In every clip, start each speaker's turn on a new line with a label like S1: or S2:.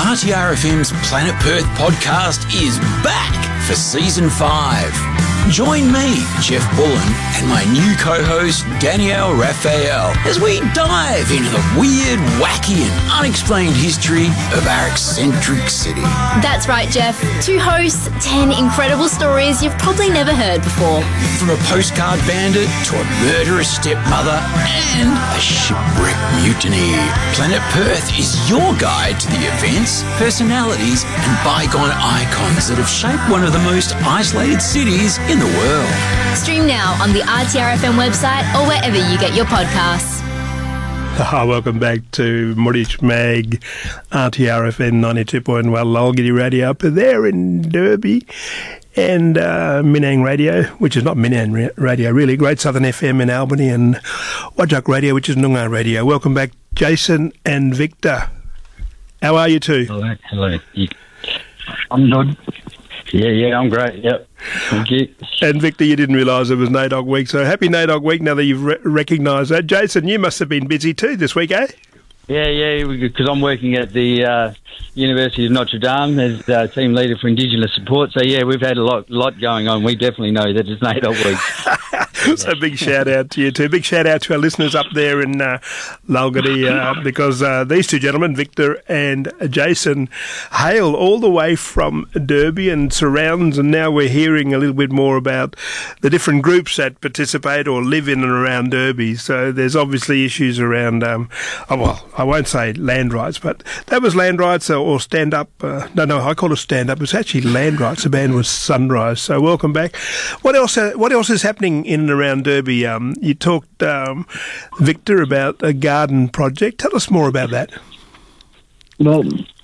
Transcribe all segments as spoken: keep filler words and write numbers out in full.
S1: R T R F M's Planet Perth podcast is back for season five. Join me, Jeff Bullen, and my new co-host, Danielle Raphael, as we dive into the weird, wacky and unexplained history of our eccentric city.
S2: That's right, Jeff. Two hosts, ten incredible stories you've probably never heard before.
S1: From a postcard bandit to a murderous stepmother and a shipwreck mutiny, Planet Perth is your guide to the events, personalities and bygone icons that have shaped one of the most isolated cities in the world.
S2: Stream now on the R T R F M website or wherever you get your podcasts.
S3: Oh, welcome back to Moorish Mag, R T R F M ninety-two point one, Lolgiddy Radio up there in Derby, and uh, Minang Radio, which is not Minang Radio really, Great Southern F M in Albany, and Wajak Radio, which is Noongar Radio. Welcome back, Jason and Victor. How are you two?
S4: Hello. Hello. I'm good. Yeah, yeah, I'm great. Yep. Thank you.
S3: And Victor, you didn't realise it was NAIDOC week, so happy NAIDOC week now that you've re- recognised that. Jason, you must have been busy too this week, eh?
S4: Yeah, yeah, because I'm working at the uh, University of Notre Dame as uh, team leader for Indigenous support. So, yeah, we've had a lot lot going on. We definitely know that it's NAIDOC week.
S3: So big shout out to you too. Big shout out to our listeners up there in uh, Lolgiddy, uh, because uh, these two gentlemen, Victor and Jason, hail all the way from Derby and surrounds, and now we're hearing a little bit more about the different groups that participate or live in and around Derby. So there's obviously issues around, um, oh, well, I won't say land rights, but that was land rights or, or stand up. Uh, no, no, I call it stand up. It's actually land rights. The band was Sunrise. So welcome back. What else? Uh, what else is happening in and around Derby? Um, you talked, um, Victor, about a garden project. Tell us more about that.
S5: Well,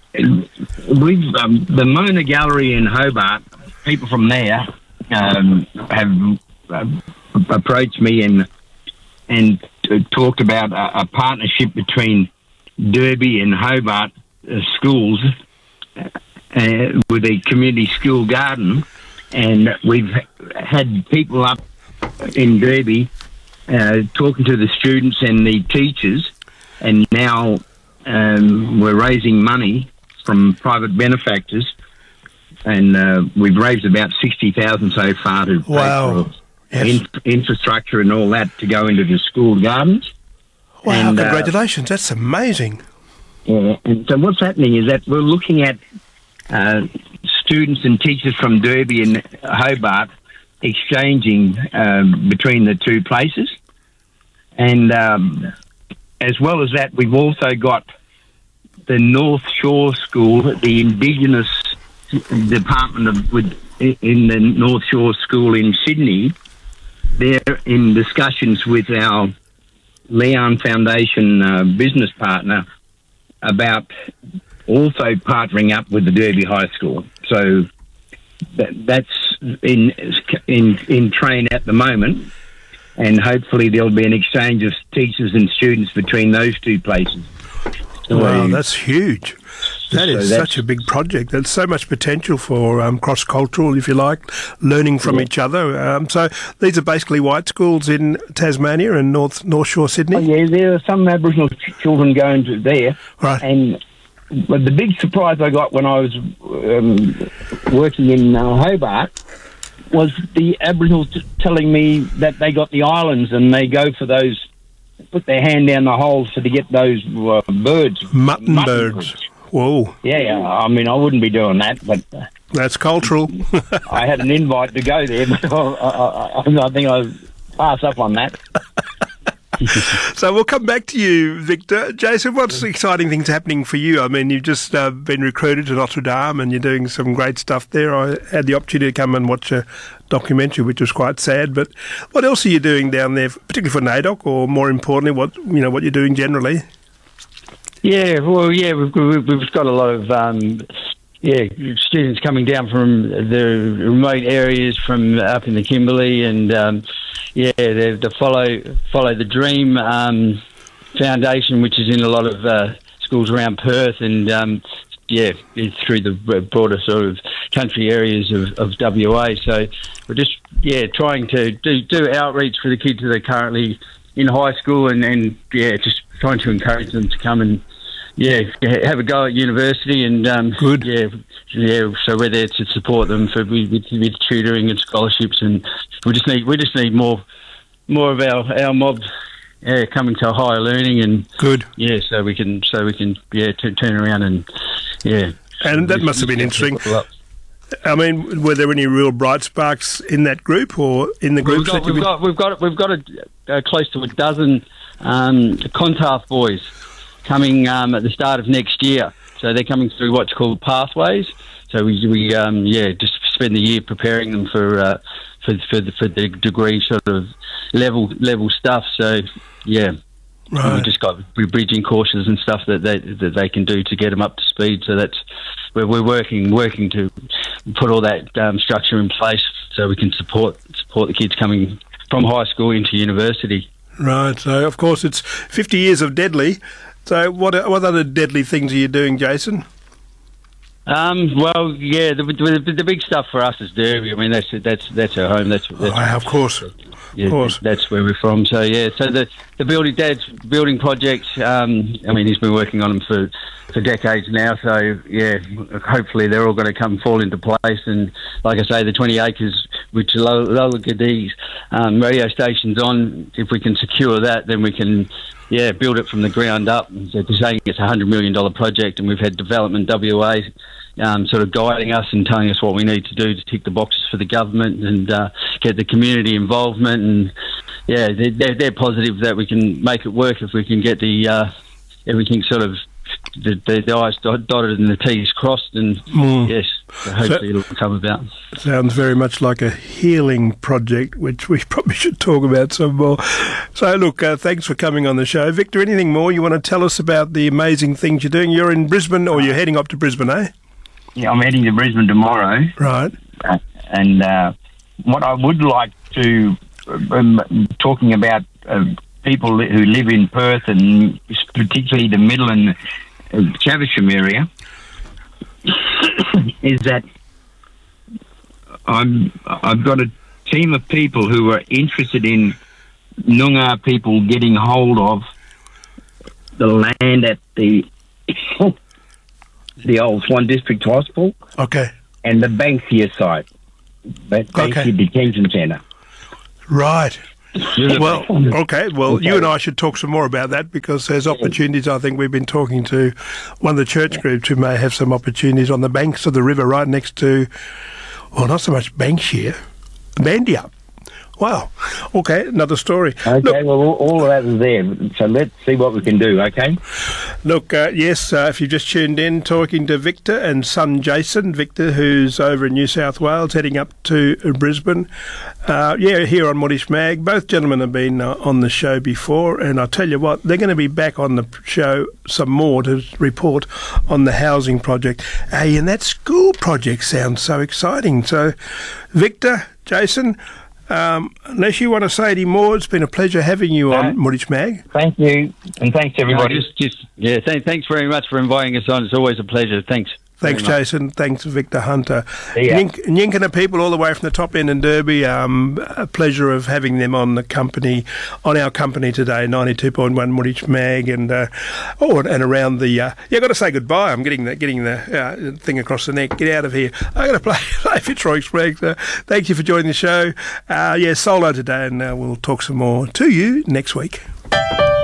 S5: we've um, the Mona Gallery in Hobart. People from there um, have uh, approached me and and uh, talked about a, a partnership between Derby and Hobart uh, schools uh, with a community school garden, and we've had people up in Derby uh, talking to the students and the teachers, and now um, we're raising money from private benefactors, and uh, we've raised about sixty thousand so far to
S3: wow.
S5: pay for
S3: yes.
S5: in, infrastructure and all that to go into the school gardens.
S3: Wow,
S5: and,
S3: congratulations, uh, that's amazing.
S5: Yeah, and so what's happening is that we're looking at uh, students and teachers from Derby and Hobart exchanging um, between the two places, and um, as well as that, we've also got the North Shore School, the Indigenous Department of with in the North Shore School in Sydney. They're in discussions with our Leon Foundation uh, business partner about also partnering up with the Derby High School. So that, that's in in in train at the moment, and hopefully there'll be an exchange of teachers and students between those two places. So,
S3: wow, that's huge. That is
S5: so
S3: such a big project. There's so much potential for um, cross-cultural, if you like, learning from
S5: yeah.
S3: each other. Um, so these are basically white schools in Tasmania and North North Shore Sydney?
S5: Oh, yeah, there are some Aboriginal ch- children going to there.
S3: Right.
S5: And but the big surprise I got when I was um, working in uh, Hobart was the Aboriginals t- telling me that they got the islands and they go for those, put their hand down the hole for to get those uh, birds.
S3: Mutton, mutton birds.
S5: birds.
S3: Whoa.
S5: Yeah, yeah, I mean, I wouldn't be doing that, but... Uh,
S3: that's cultural.
S5: I had an invite to go there, but I, I, I, I think I'll pass up on that.
S3: So we'll come back to you, Victor. Jason, what's the exciting things happening for you? I mean, you've just uh, been recruited to Notre Dame and you're doing some great stuff there. I had the opportunity to come and watch a documentary, which was quite sad. But what else are you doing down there, particularly for NAIDOC, or more importantly, what you know, what you're doing generally?
S4: Yeah, well, yeah, we've, we've got a lot of um, yeah students coming down from the remote areas from up in the Kimberley, and um, yeah, the, the follow follow the Dream um, Foundation, which is in a lot of uh, schools around Perth, and um, yeah, it's through the broader sort of country areas of, of W A. So we're just yeah trying to do, do outreach for the kids that are currently in high school, and, and yeah, just trying to encourage them to come and yeah, have a go at university, and um,
S3: Good.
S4: yeah, yeah. So we're there to support them for with, with, with tutoring and scholarships, and we just need we just need more more of our our mob. Yeah, coming to higher learning, and
S3: Good.
S4: Yeah, so we can so we can yeah t- turn around and yeah.
S3: And that must have been interesting. I mean, were there any real bright sparks in that group or in the groups
S4: We've got
S3: that you've
S4: we've
S3: been...
S4: got we've got we've got a, uh, close to a dozen um, Clontarf boys coming um, at the start of next year. So they're coming through what's called pathways. So we we um, yeah just spend the year preparing them for uh, for for the, for the degree sort of level level stuff. So yeah.
S3: Right.
S4: We've just got bridging courses and stuff that they that they can do to get them up to speed. So that's we're, we're working working to put all that um, structure in place so we can support support the kids coming from high school into university.
S3: Right. So of course it's fifty years of Deadly. So what what other deadly things are you doing, Jason?
S4: Um, well, yeah, the, the, the big stuff for us is Derby. I mean, that's that's that's our home. That's, that's
S3: Oh, of course.
S4: Yeah,
S3: Of course.
S4: that's where we're from. So yeah, so the the building dad's building project. Um, I mean, he's been working on them for, for decades now. So yeah, hopefully they're all going to come fall into place. And like I say, the twenty acres which Lola Gadi's um, radio station's on. If we can secure that, then we can yeah build it from the ground up. So they're saying it's a hundred million dollar project, and we've had Development W A. Um, sort of guiding us and telling us what we need to do to tick the boxes for the government and uh, get the community involvement, and yeah, they're, they're, they're positive that we can make it work if we can get the uh, everything sort of the, the, the I's dotted and the T's crossed, and
S3: Mm.
S4: yes, so hopefully
S3: So-
S4: it'll come about.
S3: Sounds very much like a healing project, which we probably should talk about some more. So, look, uh, thanks for coming on the show. Victor, anything more you want to tell us about the amazing things you're doing? You're in Brisbane, or you're heading up to Brisbane, eh?
S5: Yeah, I'm heading to Brisbane tomorrow.
S3: Right.
S5: Uh, and uh, what I would like to, um, talking about uh, people who live in Perth and particularly the Middle and uh, Caversham area, is that I'm, I've got a team of people who are interested in Noongar people getting hold of the land at the the old Swan District Hospital
S3: Okay.
S5: and the Banksia site, that Banksia
S3: Okay.
S5: Detention Centre.
S3: Right. Well, okay. Well, you and I should talk some more about that, because there's opportunities. I think we've been talking to one of the church groups who may have some opportunities on the banks of the river right next to, well, not so much Banksia, Bandia. Wow. Okay, another story.
S5: Okay,
S3: Look,
S5: well, all, all of that is there. So let's see what we can do, okay?
S3: Look, uh, yes, uh, if you've just tuned in, talking to Victor and son Jason. Victor, who's over in New South Wales, heading up to uh, Brisbane. Uh, yeah, here on Moorish Mag. Both gentlemen have been uh, on the show before, and I'll tell you what, they're going to be back on the show some more to report on the housing project. Hey, and that school project sounds so exciting. So, Victor, Jason, Um, unless you want to say any more, it's been a pleasure having you on
S5: Uh,
S3: Moorish Mag.
S5: Thank you, and thanks, everybody.
S4: No, just, just yeah, th- thanks very much for inviting us on. It's always a pleasure. Thanks.
S3: Thanks,
S4: very much.
S3: Jason. Thanks, Victor Hunter.
S5: See ya.
S3: Nyink- Nyinkana people all the way from the top end in Derby. Um, a pleasure of having them on the company, on our company today, ninety-two point one Moorish Mag, and uh, oh, and, and around the. Uh, yeah, I've got to say goodbye. I'm getting the getting the uh, thing across the neck. Get out of here. I got to play, play Fitzroy Express. Uh, thank you for joining the show. Uh, yeah, solo today, and uh, we'll talk some more to you next week.